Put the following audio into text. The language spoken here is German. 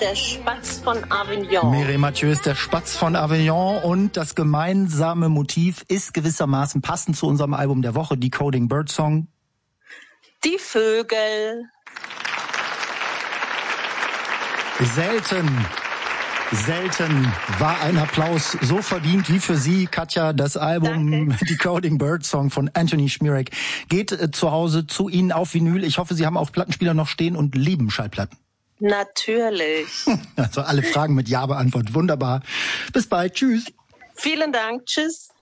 der Spatz von Avignon. Mireille Mathieu ist der Spatz von Avignon und das gemeinsame Motiv ist gewissermaßen passend zu unserem Album der Woche, Decoding Birdsong. Die Vögel. Selten war ein Applaus so verdient wie für Sie, Katja. Das Album Decoding Birdsong von Anthony Szmírek geht zu Hause zu Ihnen auf Vinyl. Ich hoffe, Sie haben auch Plattenspieler noch stehen und lieben Schallplatten. Natürlich. Also alle Fragen mit Ja beantwortet. Wunderbar. Bis bald. Tschüss. Vielen Dank. Tschüss.